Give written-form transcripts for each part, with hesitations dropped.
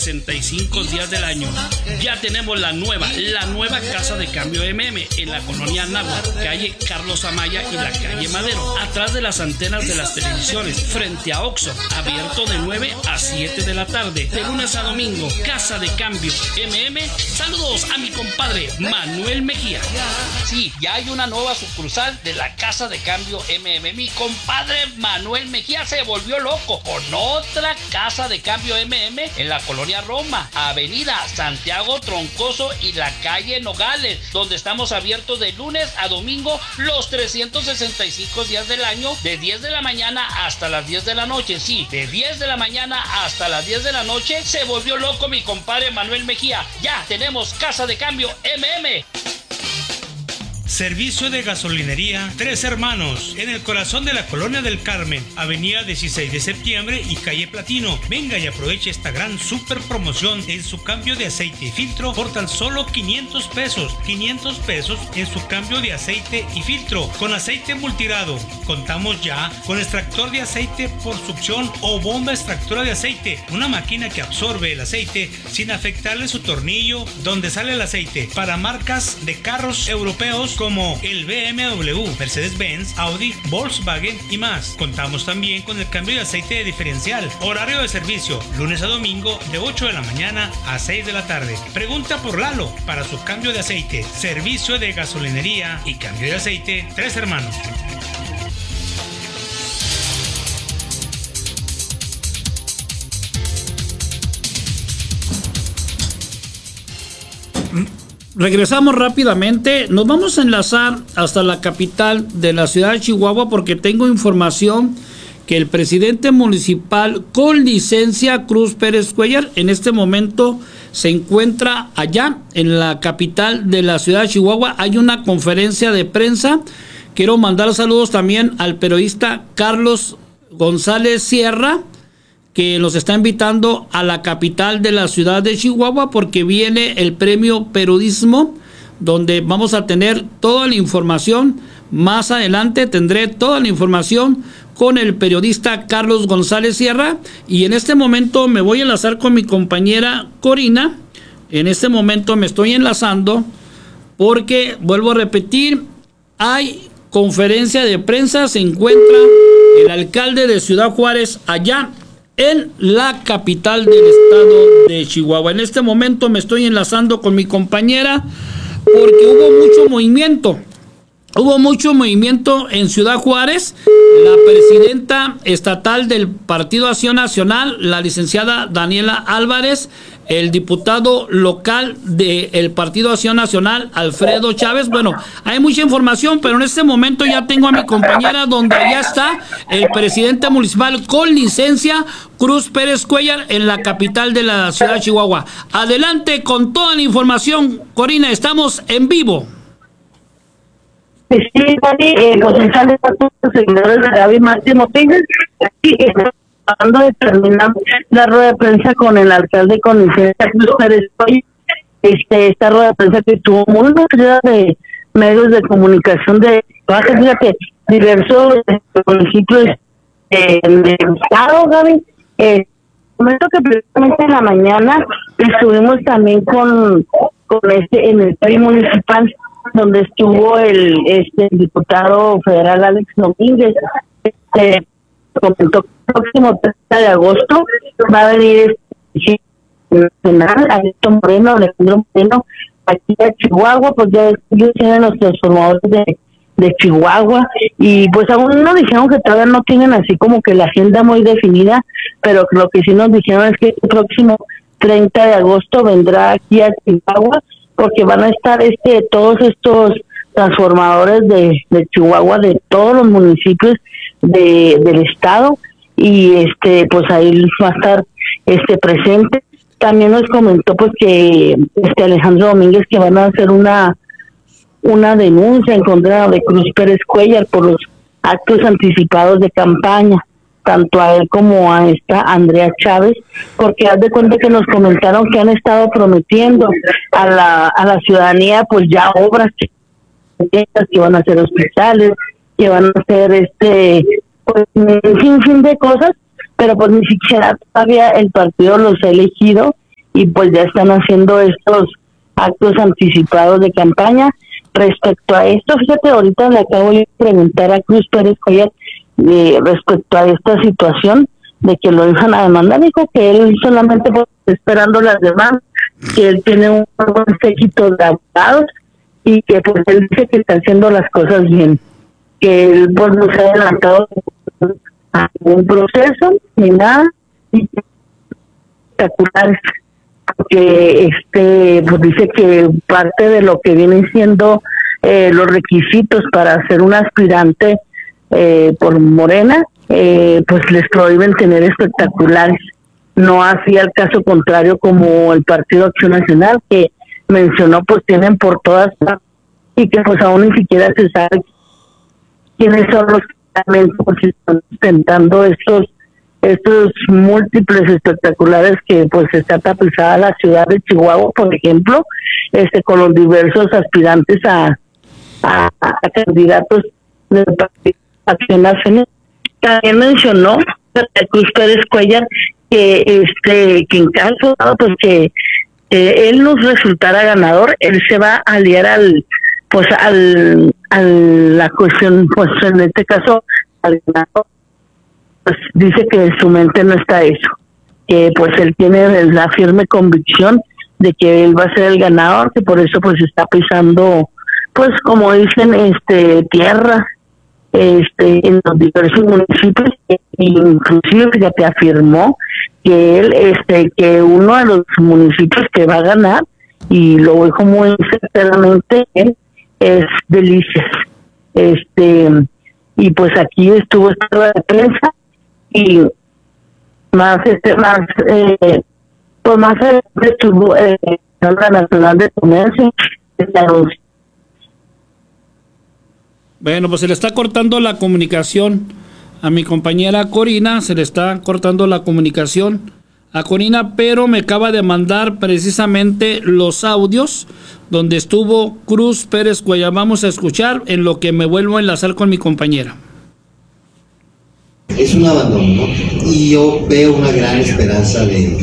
365 días del año. Ya tenemos la nueva casa de cambio MM en la colonia Anáhuac, calle Carlos Amaya y la calle Madero, atrás de las antenas de las televisiones, frente a Oxxo, abierto de 9 a 7 de la tarde, de lunes a domingo. Casa de cambio MM. Saludos a mi compadre Manuel Mejía. Sí, ya hay una nueva sucursal de la casa de cambio MM. Mi compadre Manuel Mejía se volvió loco con otra casa de cambio MM en la colonia Roma, avenida Santiago Troncoso y la calle Nogales, donde estamos abiertos de lunes a domingo los 365 días del año, de 10 de la mañana hasta las 10 de la noche. Sí, de 10 de la mañana hasta las 10 de la noche. Se volvió loco mi compadre Manuel Mejía. Ya tenemos casa de cambio MM. Servicio de gasolinería Tres Hermanos, en el corazón de la Colonia del Carmen, avenida 16 de septiembre y calle Platino. Venga y aproveche esta gran super promoción en su cambio de aceite y filtro por tan solo 500 pesos. 500 pesos en su cambio de aceite y filtro con aceite multigrado. Contamos ya con extractor de aceite por succión o bomba extractora de aceite, una máquina que absorbe el aceite sin afectarle su tornillo donde sale el aceite, para marcas de carros europeos como el BMW, Mercedes-Benz, Audi, Volkswagen y más. Contamos también con el cambio de aceite de diferencial. Horario de servicio, lunes a domingo de 8 de la mañana a 6 de la tarde. Pregunta por Lalo para su cambio de aceite. Servicio de gasolinería y cambio de aceite Tres Hermanos. Regresamos rápidamente, nos vamos a enlazar hasta la capital de la ciudad de Chihuahua porque tengo información que el presidente municipal con licencia, Cruz Pérez Cuellar, en este momento se encuentra allá en la capital de la ciudad de Chihuahua. Hay una conferencia de prensa. Quiero mandar saludos también al periodista Carlos González Sierra, que nos está invitando a la capital de la ciudad de Chihuahua porque viene el premio Periodismo, donde vamos a tener toda la información. Más adelante tendré toda la información con el periodista Carlos González Sierra, y en este momento me voy a enlazar con mi compañera Corina. En este momento me estoy enlazando porque, vuelvo a repetir, hay conferencia de prensa, se encuentra el alcalde de Ciudad Juárez allá en la capital del estado de Chihuahua. En este momento me estoy enlazando con mi compañera porque hubo mucho movimiento en Ciudad Juárez. La presidenta estatal del Partido Acción Nacional, la licenciada Daniela Álvarez, el diputado local del Partido Acción Nacional, Alfredo Chávez. Bueno, hay mucha información, pero en este momento ya tengo a mi compañera donde ya está el presidente municipal con licencia, Cruz Pérez Cuellar, en la capital de la ciudad de Chihuahua. Adelante con toda la información, Corina, estamos en vivo. Sí, concentrarles a todos los seguidores de David Máximo Pérez. Aquí acabando de terminar la rueda de prensa con el alcalde con licencia Cruz Pérez Cuellar. Esta rueda de prensa que tuvo muy cantidad de medios de comunicación de fíjate, diversos municipios del estado, Gaby. Momento que precisamente en la mañana estuvimos también con en el PRI municipal, donde estuvo el diputado federal Alex Domínguez. Comentó que el próximo 30 de agosto va a venir el nacional Alejandro Moreno aquí a Chihuahua. Pues ya ellos tienen los transformadores de Chihuahua, y pues aún no dijeron que todavía no tienen así como que la agenda muy definida, pero lo que sí nos dijeron es que el próximo 30 de agosto vendrá aquí a Chihuahua, porque van a estar todos estos transformadores de Chihuahua, de todos los municipios del estado, y pues ahí va a estar presente. También nos comentó pues que Alejandro Domínguez que van a hacer una denuncia en contra de Cruz Pérez Cuellar por los actos anticipados de campaña, tanto a él como a esta Andrea Chávez, porque haz de cuenta que nos comentaron que han estado prometiendo a la ciudadanía pues ya obras que van a hacer hospitales, que van a hacer pues un sinfín de cosas, pero pues ni siquiera todavía el partido los ha elegido, y pues ya están haciendo estos actos anticipados de campaña. Respecto a esto, fíjate, ahorita le acabo de preguntar a Cruz Pérez Cuellar respecto a esta situación de que lo iban a demandar. Dijo que él solamente está esperando las demandas, que él tiene un buen séquito de abogados y que pues él dice que está haciendo las cosas bien, que él pues no se ha adelantado a ningún proceso ni nada, y espectaculares, porque pues dice que parte de lo que vienen siendo los requisitos para ser un aspirante por Morena, pues les prohíben tener espectaculares, no así al caso contrario como el Partido Acción Nacional, que mencionó pues tienen por todas partes y que pues aún ni siquiera se sabe quiénes son los que realmente pues están sustentando estos múltiples espectaculares que pues está tapizada la ciudad de Chihuahua, por ejemplo, con los diversos aspirantes a candidatos del Partido Acción Nacional. También mencionó Cruz Pérez Cuellar que en caso pues que él nos resultara ganador, él se va a aliar a la cuestión, pues en este caso al ganador. Pues dice que en su mente no está eso, que pues él tiene la firme convicción de que él va a ser el ganador, que por eso pues está pisando, pues como dicen, tierra en los diversos municipios, inclusive ya te afirmó que él que uno de los municipios que va a ganar, y lo dijo muy sinceramente, él es Delicias. Y pues aquí estuvo esta rueda de prensa y más pues más estuvo la Nacional de Comercio. Bueno, pues se le está cortando la comunicación a mi compañera Corina, se le está cortando la comunicación a Corina, pero me acaba de mandar precisamente los audios donde estuvo Cruz Pérez Cuellar. Vamos a escuchar en lo que me vuelvo a enlazar con mi compañera. Es un abandono, ¿no? Y yo veo una gran esperanza de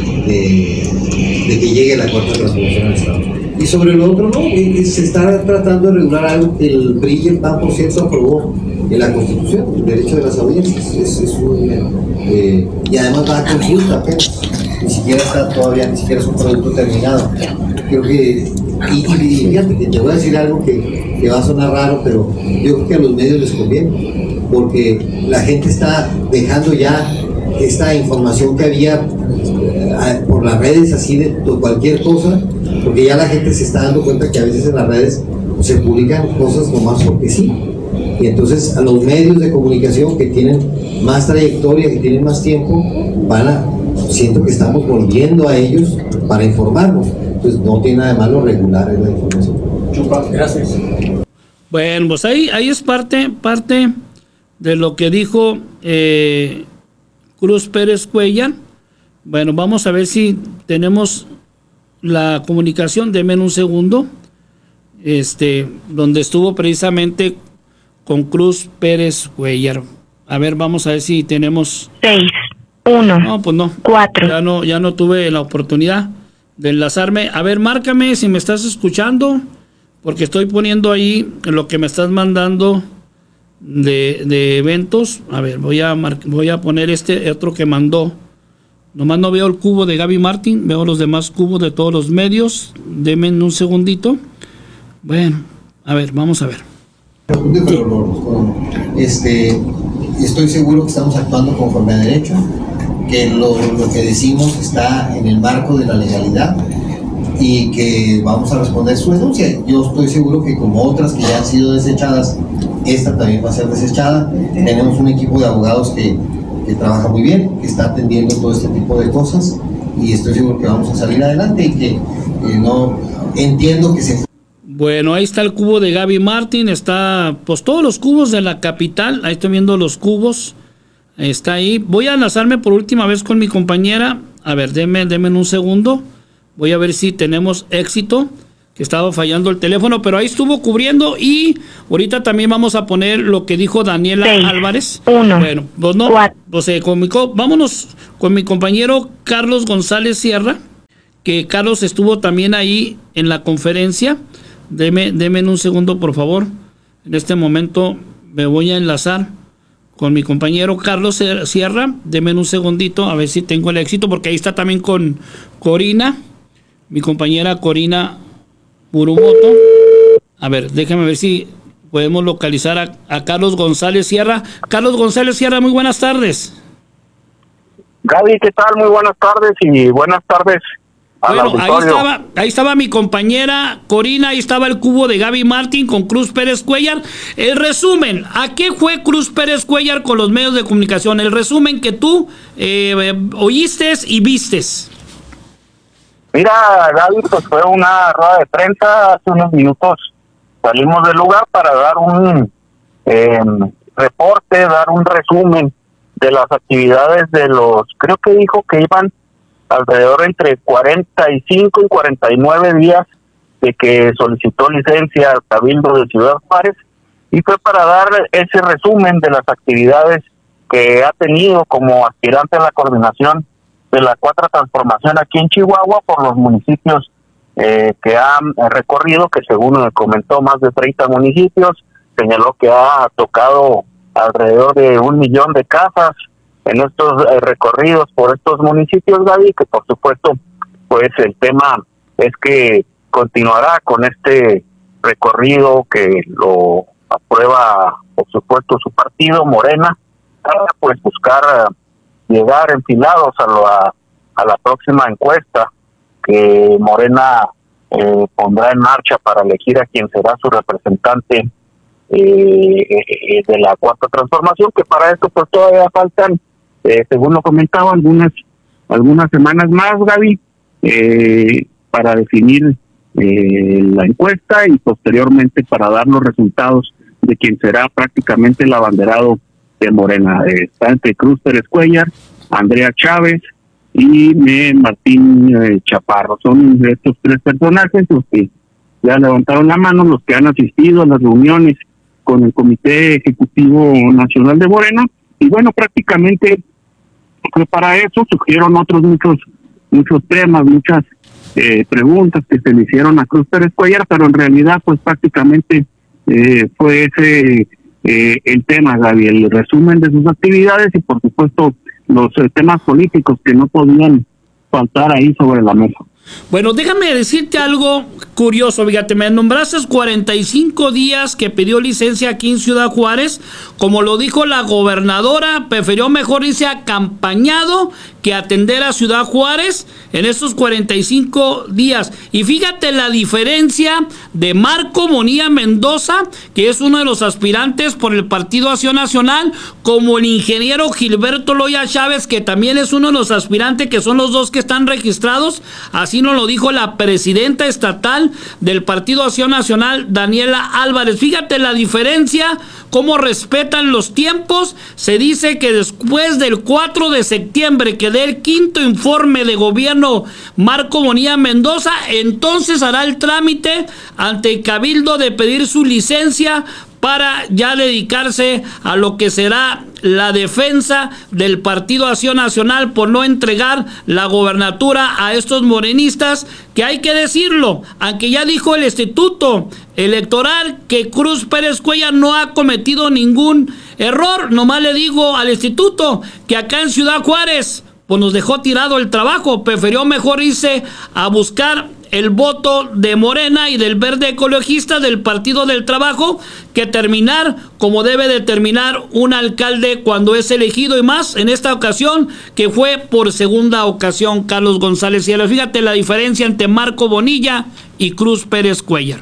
que llegue la Cuarta Transformación al Estado. Y sobre lo otro, no, se está tratando de regular algo que el PRI y el PAN, por cierto, aprobó en la Constitución, el derecho de las audiencias. Y además va a consulta apenas. Ni siquiera es un producto terminado. Creo que, y fíjate que te voy a decir algo que va a sonar raro, pero yo creo que a los medios les conviene, porque la gente está dejando ya esta información que había por las redes, así de cualquier cosa, porque ya la gente se está dando cuenta que a veces en las redes se publican cosas nomás porque sí. Y entonces a los medios de comunicación que tienen más trayectoria, que tienen más tiempo, siento que estamos volviendo a ellos para informarnos. Entonces no tiene nada de malo regular la información. Gracias. Bueno, pues ahí es parte de lo que dijo Cruz Pérez Cuellar. Bueno, vamos a ver si tenemos la comunicación. Denme un segundo. Donde estuvo precisamente con Cruz Pérez Cuellar. A ver, vamos a ver si tenemos 6, 1. No, pues no. 4. Ya no tuve la oportunidad de enlazarme. A ver, márcame si me estás escuchando, porque estoy poniendo ahí lo que me estás mandando de eventos. A ver, voy a poner otro que mandó. Nomás no veo el cubo de Gaby Martín, veo los demás cubos de todos los medios. Denme un segundito. Bueno, a ver, vamos a ver. Estoy seguro que estamos actuando conforme a derecho, que lo que decimos está en el marco de la legalidad y que vamos a responder su denuncia. Yo estoy seguro que como otras que ya han sido desechadas, esta también va a ser desechada. Tenemos un equipo de abogados que trabaja muy bien, que está atendiendo todo este tipo de cosas, y estoy seguro que vamos a salir adelante y que no entiendo que se... Bueno, ahí está el cubo de Gaby Martín, está pues todos los cubos de la capital, ahí estoy viendo los cubos, está ahí. Voy a enlazarme por última vez con mi compañera, a ver, denme un segundo, voy a ver si tenemos éxito, que estaba fallando el teléfono, pero ahí estuvo cubriendo, y ahorita también vamos a poner lo que dijo Daniela 6, Álvarez. 1. Bueno, pues no, 4. pues vámonos con mi compañero Carlos González Sierra, que Carlos estuvo también ahí en la conferencia. Deme en un segundo, por favor. En este momento me voy a enlazar con mi compañero Carlos Sierra. Deme un segundito a ver si tengo el éxito, porque ahí está también con Corina, mi compañera Corina Murumoto. A ver, déjame ver si podemos localizar a Carlos González Sierra. Carlos González Sierra, muy buenas tardes. Gaby, ¿qué tal? Muy buenas tardes y buenas tardes al auditorio. Ahí estaba mi compañera Corina, ahí estaba el cubo de Gaby Martín con Cruz Pérez Cuellar. El resumen, ¿a qué fue Cruz Pérez Cuellar con los medios de comunicación? El resumen que tú oíste y vistes. Mira, Gaby, pues fue una rueda de prensa. Hace unos minutos salimos del lugar para dar un reporte, dar un resumen de las actividades de los, creo que dijo que iban alrededor entre 45 y 49 días de que solicitó licencia al Cabildo de Ciudad Juárez, y fue para dar ese resumen de las actividades que ha tenido como aspirante a la coordinación de la Cuarta Transformación aquí en Chihuahua por los municipios que han recorrido, que según me comentó, más de 30 municipios. Señaló que ha tocado alrededor de 1 millón de casas en estos recorridos por estos municipios, Gaby, que por supuesto, pues el tema es que continuará con este recorrido que lo aprueba, por supuesto, su partido, Morena, para pues buscar llegar enfilados a la próxima encuesta que Morena pondrá en marcha para elegir a quien será su representante de la Cuarta Transformación, que para esto pues todavía faltan, según lo comentaba, algunas semanas más, Gaby, para definir la encuesta y posteriormente para dar los resultados de quien será prácticamente el abanderado de Morena. Está entre Cruz Pérez Cuellar, Andrea Chávez y Martín Chaparro. Son estos 3 personajes los que ya levantaron la mano, los que han asistido a las reuniones con el Comité Ejecutivo Nacional de Morena, y bueno, prácticamente fue para eso. Surgieron otros muchos temas, muchas preguntas que se le hicieron a Cruz Pérez Cuellar, pero en realidad pues prácticamente fue ese el tema, Gaby, el resumen de sus actividades y por supuesto los temas políticos que no podían faltar ahí sobre la mesa. Bueno, déjame decirte algo curioso, fíjate, me nombraste 45 días que pidió licencia aquí en Ciudad Juárez. Como lo dijo la gobernadora, prefirió mejor irse acompañado que atender a Ciudad Juárez en estos 45 días. Y fíjate la diferencia de Marco Bonilla Mendoza, que es uno de los aspirantes por el Partido Acción Nacional, como el ingeniero Gilberto Loya Chávez, que también es uno de los aspirantes, que son los dos que están registrados. Así nos lo dijo la presidenta estatal del Partido Acción Nacional, Daniela Álvarez. Fíjate la diferencia, cómo respetan los tiempos. Se dice que después del 4 de septiembre que dé el 5º informe de gobierno Marco Bonilla Mendoza, entonces hará el trámite ante el Cabildo de pedir su licencia para ya dedicarse a lo que será la defensa del Partido Acción Nacional por no entregar la gobernatura a estos morenistas, que hay que decirlo, aunque ya dijo el Instituto Electoral que Cruz Pérez Cuellar no ha cometido ningún error. Nomás le digo al instituto que acá en Ciudad Juárez pues nos dejó tirado el trabajo, prefirió mejor irse a buscar el voto de Morena y del Verde Ecologista del Partido del Trabajo, que terminar como debe de terminar un alcalde cuando es elegido, y más en esta ocasión que fue por segunda ocasión Carlos González Sierra. Fíjate la diferencia entre Marco Bonilla y Cruz Pérez Cuellar.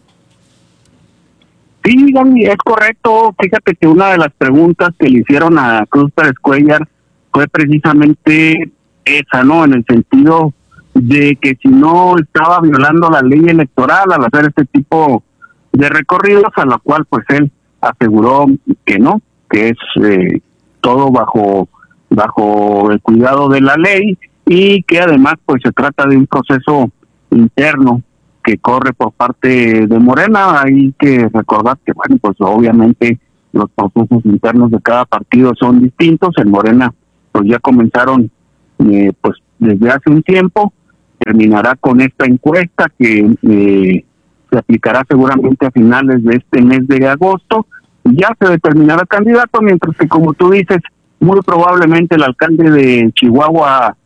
Sí, es correcto. Fíjate que una de las preguntas que le hicieron a Cruz Pérez Cuellar fue precisamente esa, ¿no? En el sentido de que si no estaba violando la ley electoral al hacer este tipo de recorridos, a lo cual pues él aseguró que no, que es todo bajo el cuidado de la ley, y que además pues se trata de un proceso interno que corre por parte de Morena. Hay que recordar que bueno, pues obviamente los procesos internos de cada partido son distintos. En Morena pues ya comenzaron pues desde hace un tiempo. terminará con esta encuesta que se aplicará seguramente a finales de este mes de agosto. Ya se determinará el candidato, mientras que, como tú dices, muy probablemente el alcalde de Chihuahua,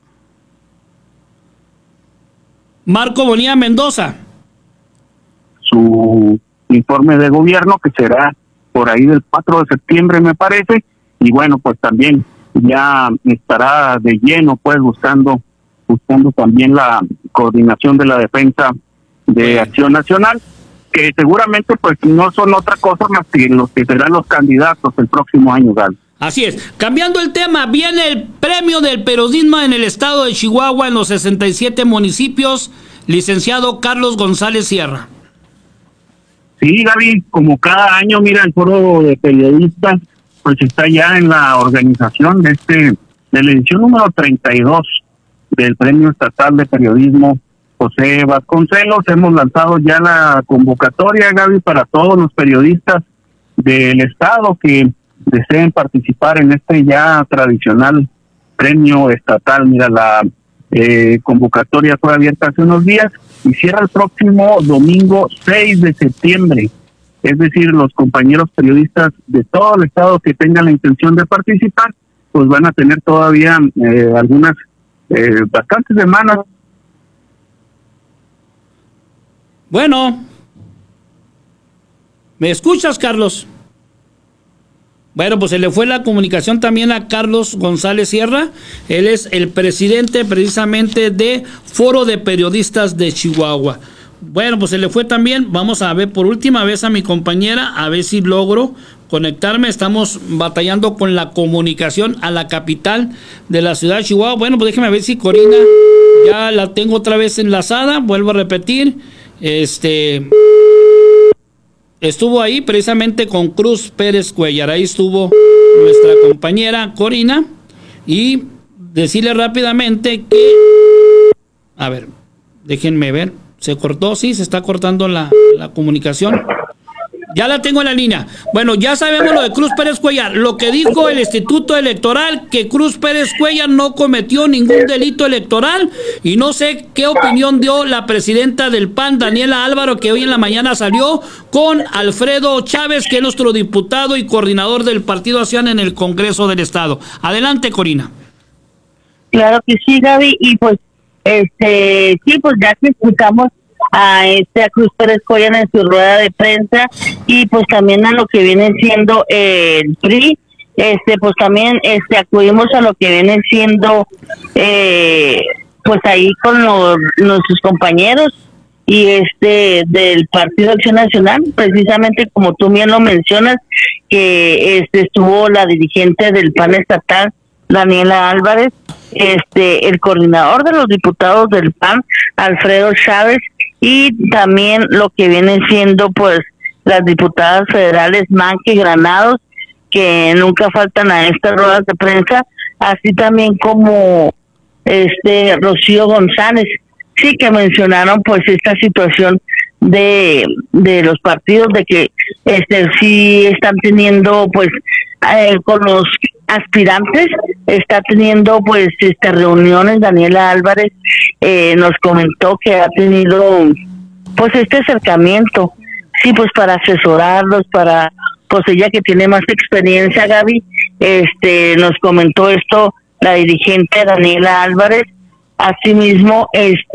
Marco Bonilla Mendoza, su informe de gobierno, que será por ahí del 4 de septiembre, me parece, y bueno, pues también ya estará de lleno, pues, buscando también la coordinación de la defensa de Acción Nacional, que seguramente pues no son otra cosa más que los que serán los candidatos el próximo año, Gal. Así es. Cambiando el tema, viene el premio del periodismo en el estado de Chihuahua en los 67 municipios, licenciado Carlos González Sierra. Sí, Gaby, como cada año, mira, el foro de periodistas pues está ya en la organización de la edición número 32 del Premio Estatal de Periodismo José Vasconcelos. Hemos lanzado ya la convocatoria, Gaby, para todos los periodistas del estado que deseen participar en este ya tradicional premio estatal. Mira, la convocatoria fue abierta hace unos días y cierra el próximo domingo 6 de septiembre. Es decir, los compañeros periodistas de todo el estado que tengan la intención de participar, pues van a tener todavía algunas bastantes semanas. Bueno, ¿me escuchas, Carlos? Bueno, pues se le fue la comunicación también a Carlos González Sierra. Él es el presidente precisamente de Foro de Periodistas de Chihuahua. Bueno, pues se le fue también. Vamos a ver por última vez a mi compañera, a ver si logro conectarme. Estamos batallando con la comunicación a la capital de la ciudad de Chihuahua. Bueno, pues déjeme ver si Corina ya la tengo otra vez enlazada. Vuelvo a repetir. Estuvo ahí precisamente con Cruz Pérez Cuellar. Ahí estuvo nuestra compañera Corina. Y decirle rápidamente que... A ver, déjenme ver. ¿Se cortó? Sí, se está cortando la comunicación. Ya la tengo en la línea. Bueno, ya sabemos lo de Cruz Pérez Cuellar. Lo que dijo el Instituto Electoral, que Cruz Pérez Cuellar no cometió ningún delito electoral. Y no sé qué opinión dio la presidenta del PAN, Daniela Álvaro, que hoy en la mañana salió con Alfredo Chávez, que es nuestro diputado y coordinador del Partido Acción en el Congreso del Estado. Adelante, Corina. Claro que sí, Gaby, y pues sí, pues ya que escuchamos a Cruz Pérez Cuellar en su rueda de prensa y pues también a lo que viene siendo el PRI, pues también acudimos a lo que viene siendo pues ahí con nuestros compañeros y del Partido Acción Nacional, precisamente como tú bien lo mencionas, que estuvo la dirigente del PAN estatal, Daniela Álvarez, el coordinador de los diputados del PAN, Alfredo Chávez, y también lo que vienen siendo pues las diputadas federales Manque y Granados, que nunca faltan a estas ruedas de prensa, así también como Rocío González, sí, que mencionaron pues esta situación de los partidos, de que sí están teniendo pues con los aspirantes, está teniendo pues reuniones. Daniela Álvarez nos comentó que ha tenido pues este acercamiento, sí, pues para asesorarlos, para pues ella que tiene más experiencia, Gaby, nos comentó esto la dirigente Daniela Álvarez. Asimismo,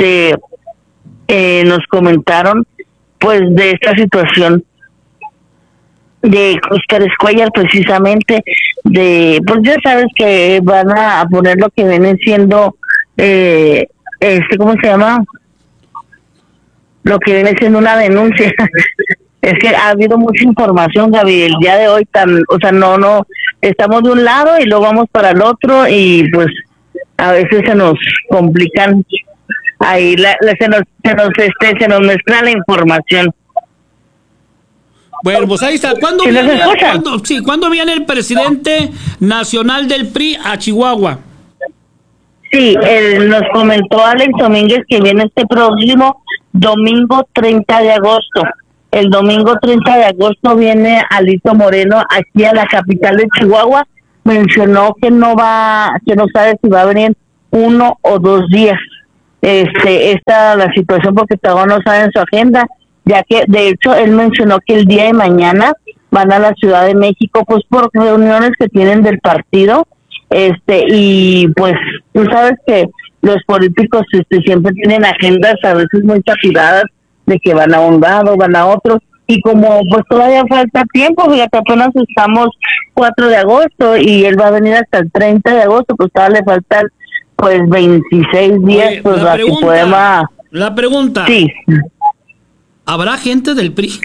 nos comentaron pues de esta situación de Cruz Pérez Cuellar, precisamente pues ya sabes que van a poner lo que viene siendo ¿cómo se llama? Lo que viene siendo una denuncia. Es que ha habido mucha información, Gaby, el día de hoy, no estamos de un lado y luego vamos para el otro y pues a veces se nos complican ahí, se nos mezcla la información. Bueno, pues ahí está. ¿Cuándo viene el presidente nacional del PRI a Chihuahua? Sí, nos comentó Alex Domínguez que viene este próximo domingo 30 de agosto. El domingo 30 de agosto viene Alito Moreno aquí a la capital de Chihuahua. Mencionó que no sabe si va a venir 1 o 2 días. la situación porque todavía no saben su agenda, ya que de hecho él mencionó que el día de mañana van a la Ciudad de México pues por reuniones que tienen del partido, y pues tú sabes que los políticos siempre tienen agendas a veces muy saturadas de que van a un lado, van a otro, y como pues todavía falta tiempo, fíjate, apenas estamos 4 de agosto y él va a venir hasta el 30 de agosto, pues todavía le faltan pues 26 días. Oye, pues a que podemos... La pregunta, sí, ¿habrá gente del PRI?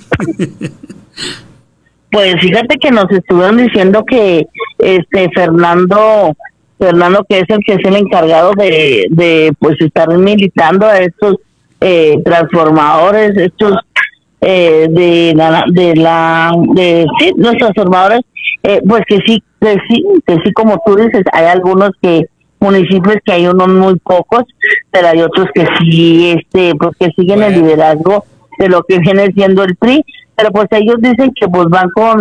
pues fíjate que nos estuvieron diciendo que Fernando, que es el encargado de pues estar militando a estos transformadores, estos los transformadores, pues que sí como tú dices, hay algunos municipios que hay unos muy pocos, pero hay otros que sí pues que siguen el liderazgo de lo que viene siendo el PRI, pero pues ellos dicen que pues van con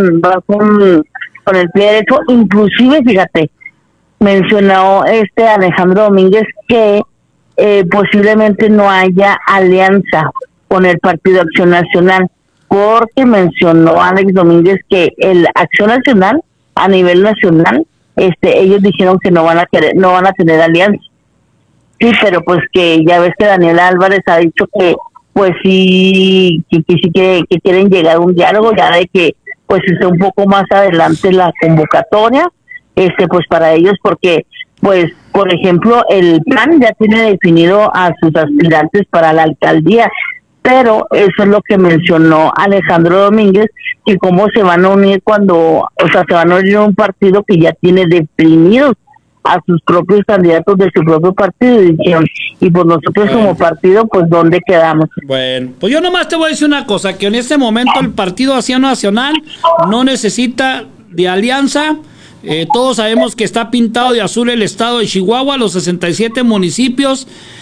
el pie derecho. Inclusive fíjate, mencionó Alejandro Domínguez que posiblemente no haya alianza con el Partido Acción Nacional, porque mencionó Alex Domínguez que el Acción Nacional a nivel nacional, ellos dijeron que no van a tener alianza. Sí, pero pues que ya ves que Daniel Álvarez ha dicho que pues sí que quieren llegar a un diálogo, ya de que pues esté un poco más adelante la convocatoria, pues para ellos, porque pues por ejemplo el PAN ya tiene definido a sus aspirantes para la alcaldía, pero eso es lo que mencionó Alejandro Domínguez, que cómo se van a unir se van a unir a un partido que ya tiene definidos a sus propios candidatos de su propio partido, y dijeron, y pues nosotros como partido, pues ¿dónde quedamos? Bueno, pues yo nomás te voy a decir una cosa, que en este momento el Partido Acción Nacional no necesita de alianza. Todos sabemos que está pintado de azul el estado de Chihuahua, los 67 municipios.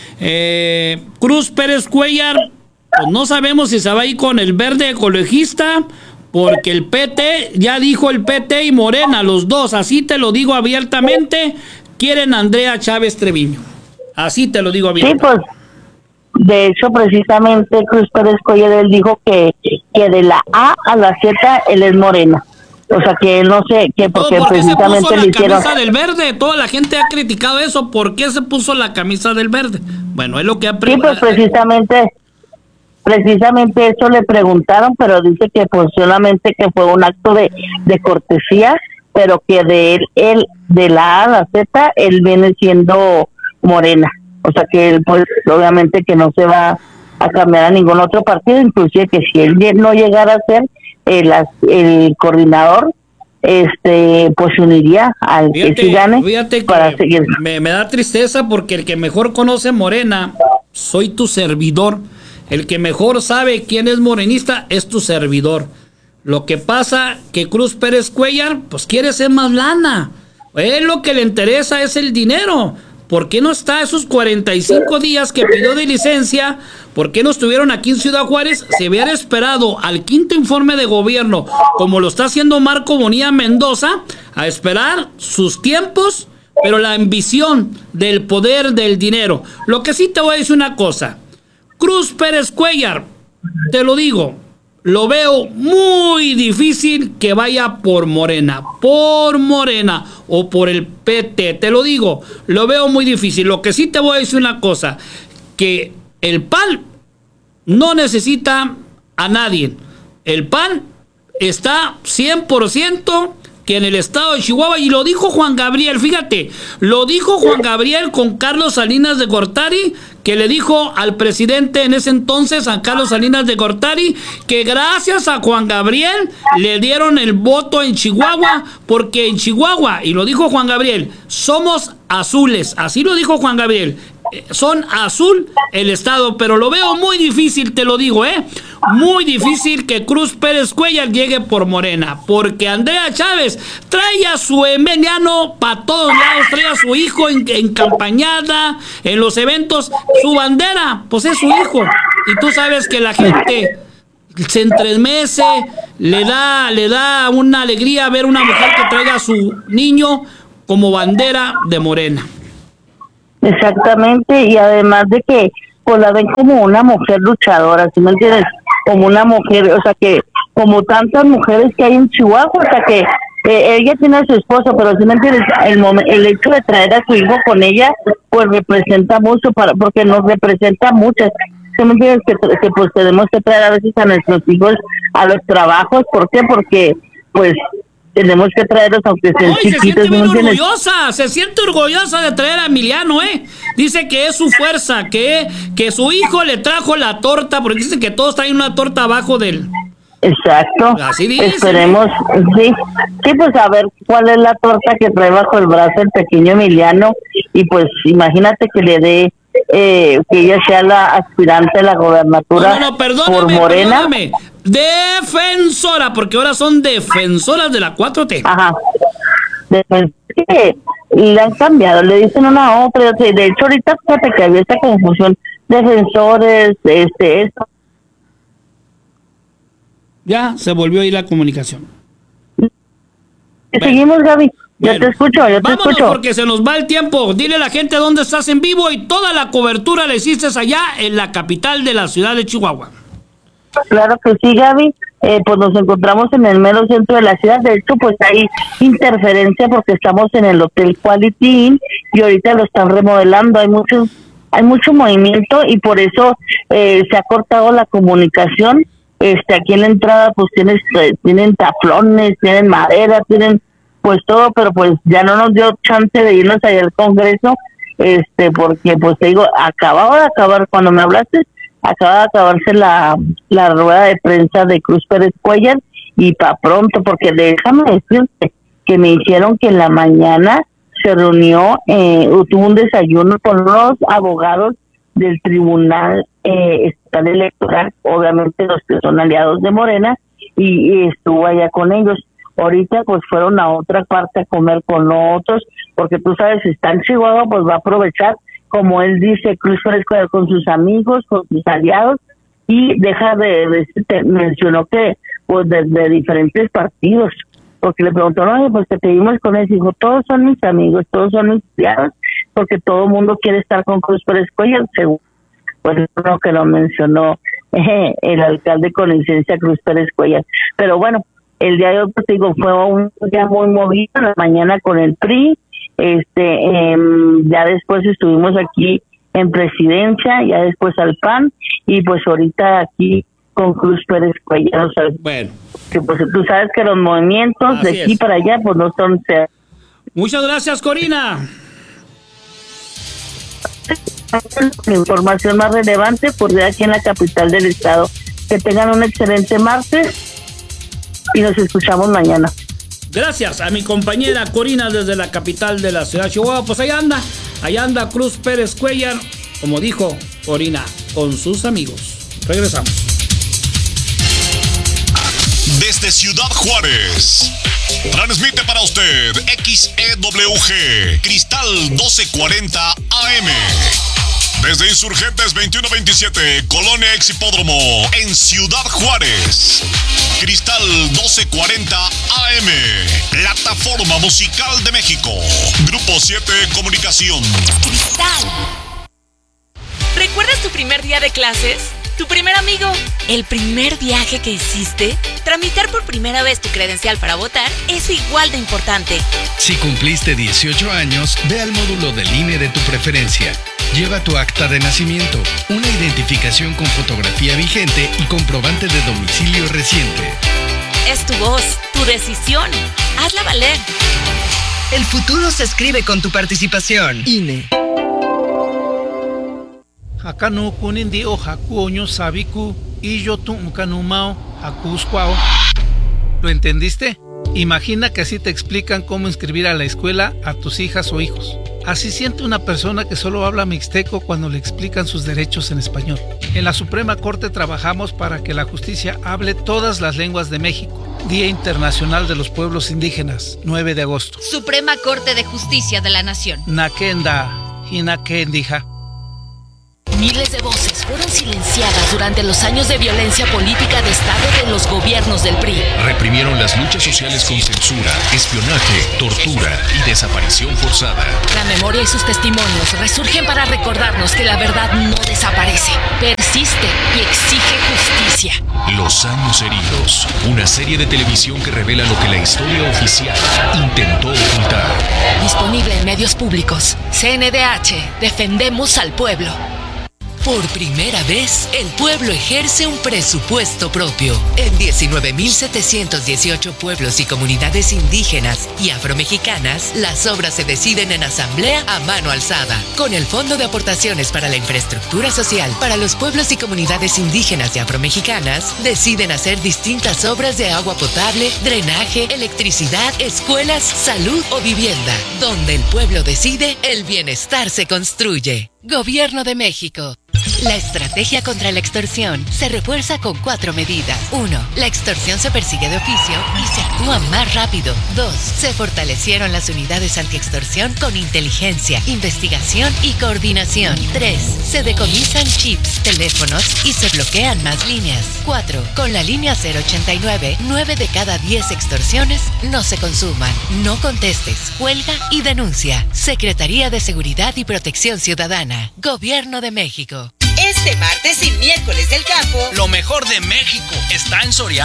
Cruz Pérez Cuellar, pues no sabemos si se va a ir con el verde ecologista, porque el PT, ya dijo el PT y Morena, los dos, así te lo digo abiertamente, quieren a Andrea Chávez Treviño. Así te lo digo abiertamente. Sí, pues, de hecho, precisamente Cruz Pérez Cuellar, él dijo que de la A a la Z, él es Morena. O sea, que no sé, que porque precisamente se puso le hicieron... la camisa del verde, toda la gente ha criticado eso, ¿por qué se puso la camisa del verde? Bueno, es lo que ha preguntado. Sí, pues precisamente eso le preguntaron, pero dice que pues solamente que fue un acto de cortesía, pero que él de la A a la Z, él viene siendo Morena. O sea que él pues obviamente que no se va a cambiar a ningún otro partido, inclusive que si él no llegara a ser el coordinador, pues se uniría al que sí gane. Fíjate para que seguir. Me da tristeza porque el que mejor conoce Morena soy tu servidor. El que mejor sabe quién es morenista es tu servidor. Lo que pasa que Cruz Pérez Cuellar pues quiere ser más lana. Él lo que le interesa es el dinero. ¿Por qué no está esos 45 días que pidió de licencia? ¿Por qué no estuvieron aquí en Ciudad Juárez? Se hubiera esperado al quinto informe de gobierno, como lo está haciendo Marco Bonilla Mendoza, a esperar sus tiempos, pero la ambición del poder del dinero. Lo que sí te voy a decir una cosa. Cruz Pérez Cuellar, te lo digo, lo veo muy difícil que vaya por Morena o por el PT, te lo digo, lo veo muy difícil. Lo que sí te voy a decir una cosa, que el PAN no necesita a nadie. El PAN está 100% que en el estado de Chihuahua, y lo dijo Juan Gabriel, fíjate, lo dijo Juan Gabriel con Carlos Salinas de Gortari, que le dijo al presidente en ese entonces, a Carlos Salinas de Gortari, que gracias a Juan Gabriel le dieron el voto en Chihuahua, porque en Chihuahua, y lo dijo Juan Gabriel, somos azules, así lo dijo Juan Gabriel, son azul el estado, pero lo veo muy difícil, te lo digo, muy difícil que Cruz Pérez Cuellar llegue por Morena, porque Andrea Chávez trae a su emiliano para todos lados, trae a su hijo en campañada, en los eventos, su bandera, pues es su hijo, y tú sabes que la gente se entremece, le da una alegría ver una mujer que traiga a su niño como bandera de Morena. Exactamente, y además de que pues la ven como una mujer luchadora, ¿sí me entiendes? Como una mujer, o sea que como tantas mujeres que hay en Chihuahua, o sea que ella tiene a su esposo, pero ¿sí me entiendes? El hecho de traer a su hijo con ella, pues representa mucho, porque nos representa muchas. ¿Sí me entiendes? Que pues tenemos que traer a veces a nuestros hijos a los trabajos, ¿por qué? Porque pues tenemos que traerlos aunque sean chiquitos. Se siente bien orgullosa, se siente orgullosa de traer a Emiliano, Dice que es su fuerza, que su hijo le trajo la torta, porque dice que todos traen una torta abajo de él. Exacto. Así dice. Esperemos, sí, pues a ver cuál es la torta que trae bajo el brazo el pequeño Emiliano, y pues imagínate que le dé, que ella sea la aspirante a la gobernatura por Morena. Perdóname. Defensora, porque ahora son defensoras de la 4T. Ajá. Que le han cambiado, le dicen una a otra. De hecho, ahorita fíjate que había esta confusión. Defensores, esto. Ya se volvió a ir la comunicación. Seguimos, Gaby. Yo te escucho, Vámonos porque se nos va el tiempo. Dile a la gente dónde estás en vivo y toda la cobertura la hiciste allá en la capital de la ciudad de Chihuahua. Claro que sí, Gaby. Pues nos encontramos en el mero centro de la ciudad. De hecho, pues hay interferencia porque estamos en el Hotel Quality Inn y ahorita lo están remodelando. Hay mucho movimiento y por eso se ha cortado la comunicación. Aquí en la entrada pues tienen taflones, tienen madera, tienen pues todo, pero pues ya no nos dio chance de irnos allá al Congreso, porque pues te digo, acababa de acabar, cuando me hablaste, acaba de acabarse la rueda de prensa de Cruz Pérez Cuellar, y para pronto, porque déjame decirte que me dijeron que en la mañana se reunió, tuvo un desayuno con los abogados del Tribunal Estatal Electoral, obviamente los que son aliados de Morena, y estuvo allá con ellos. Ahorita pues fueron a otra parte a comer con otros, porque tú sabes, si está en Chihuahua, pues va a aprovechar, como él dice, Cruz Pérez con sus amigos, con sus aliados, y mencionó que pues de diferentes partidos, porque le preguntó, no, pues te pedimos con él, dijo, todos son mis amigos, todos son mis aliados, porque todo el mundo quiere estar con Cruz Pérez Cuellar, según pues lo que lo mencionó el alcalde con licencia Cruz Pérez Cuellar. Pero bueno, el día de hoy, pues digo, fue un día muy movido, en la mañana con el PRI, ya después estuvimos aquí en Presidencia, ya después al PAN, y pues ahorita aquí con Cruz Pérez Cuellar. O sea, bueno, que pues tú sabes que los movimientos de aquí para allá pues no son... Muchas gracias, Corina. La información más relevante por de aquí en la capital del estado. Que tengan un excelente martes y nos escuchamos mañana. Gracias a mi compañera Corina desde la capital de la ciudad de Chihuahua. Pues allá anda Cruz Pérez Cuellar, como dijo Corina, con sus amigos. Regresamos. Desde Ciudad Juárez, transmite para usted XEWG Cristal 1240 AM. Desde Insurgentes 2127, Colonia Exhipódromo, en Ciudad Juárez. Cristal 1240 AM, Plataforma Musical de México. Grupo 7 Comunicación. Cristal. ¿Recuerdas tu primer día de clases? ¿Tu primer amigo? ¿El primer viaje que hiciste? Tramitar por primera vez tu credencial para votar es igual de importante. Si cumpliste 18 años, ve al módulo del INE de tu preferencia. Lleva tu acta de nacimiento, una identificación con fotografía vigente y comprobante de domicilio reciente. Es tu voz, tu decisión. Hazla valer. El futuro se escribe con tu participación. INE. Acá no kunin di o jacuoño sabiku y yo tuncanumao jacuscuao. ¿Lo entendiste? Imagina que así te explican cómo inscribir a la escuela a tus hijas o hijos. Así siente una persona que solo habla mixteco cuando le explican sus derechos en español. En la Suprema Corte trabajamos para que la justicia hable todas las lenguas de México. Día Internacional de los Pueblos Indígenas, 9 de agosto. Suprema Corte de Justicia de la Nación. Nakenda, Hinakendija. Miles de voces fueron silenciadas durante los años de violencia política de Estado de los gobiernos del PRI. Reprimieron las luchas sociales con censura, espionaje, tortura y desaparición forzada. La memoria y sus testimonios resurgen para recordarnos que la verdad no desaparece, persiste y exige justicia. Los años heridos, una serie de televisión que revela lo que la historia oficial intentó ocultar. Disponible en medios públicos. CNDH, defendemos al pueblo. Por primera vez, el pueblo ejerce un presupuesto propio. En 19.718 pueblos y comunidades indígenas y afromexicanas, las obras se deciden en asamblea a mano alzada. Con el Fondo de Aportaciones para la Infraestructura Social, para los pueblos y comunidades indígenas y afromexicanas, deciden hacer distintas obras de agua potable, drenaje, electricidad, escuelas, salud o vivienda. Donde el pueblo decide, el bienestar se construye. Gobierno de México. La estrategia contra la extorsión se refuerza con 4 medidas. 1. La extorsión se persigue de oficio y se actúa más rápido. 2. Se fortalecieron las unidades antiextorsión con inteligencia, investigación y coordinación. 3. Se decomisan chips, teléfonos y se bloquean más líneas. 4. Con la línea 089, 9 de cada 10 extorsiones no se consuman. No contestes, cuelga y denuncia. Secretaría de Seguridad y Protección Ciudadana. Gobierno de México. Este martes y miércoles del campo, lo mejor de México está en Soriana.